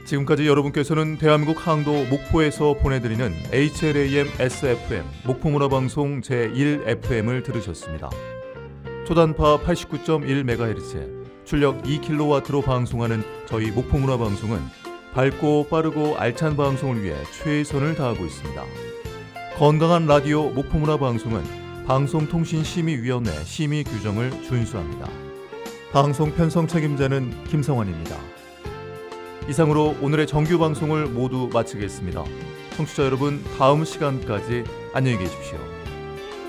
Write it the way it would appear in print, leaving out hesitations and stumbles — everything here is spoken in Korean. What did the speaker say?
지금까지 여러분께서는 대한민국 항도 목포에서 보내드리는 HLAM SFM 목포문화방송 제1FM을 들으셨습니다. 초단파 89.1MHz, 출력 2kW로 방송하는 저희 목포문화방송은 밝고 빠르고 알찬 방송을 위해 최선을 다하고 있습니다. 건강한 라디오 목포문화방송은 방송통신심의위원회 심의 규정을 준수합니다. 방송 편성 책임자는 김성환입니다. 이상으로 오늘의 정규 방송을 모두 마치겠습니다. 청취자 여러분, 다음 시간까지 안녕히 계십시오.